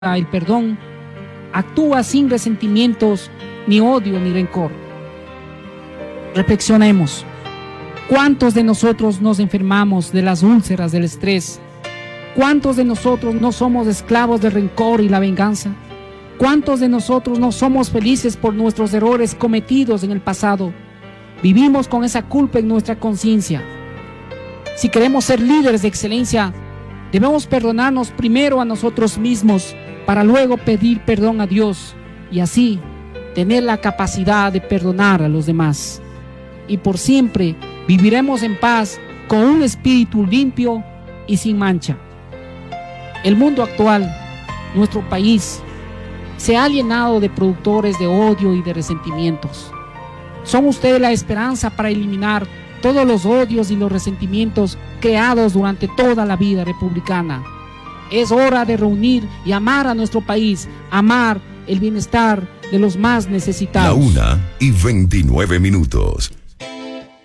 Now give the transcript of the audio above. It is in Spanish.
el perdón, actúa sin resentimientos, ni odio, ni rencor. Reflexionemos. ¿Cuántos de nosotros nos enfermamos de las úlceras del estrés? ¿Cuántos de nosotros no somos esclavos del rencor y la venganza? ¿Cuántos de nosotros no somos felices por nuestros errores cometidos en el pasado? Vivimos con esa culpa en nuestra conciencia. Si queremos ser líderes de excelencia, debemos perdonarnos primero a nosotros mismos para luego pedir perdón a Dios y así tener la capacidad de perdonar a los demás. Y por siempre viviremos en paz con un espíritu limpio y sin mancha. El mundo actual, nuestro país, se ha llenado de productores de odio y de resentimientos. Son ustedes la esperanza para eliminar todos los odios y los resentimientos creados durante toda la vida republicana. Es hora de reunir y amar a nuestro país, amar el bienestar de los más necesitados. 1:29.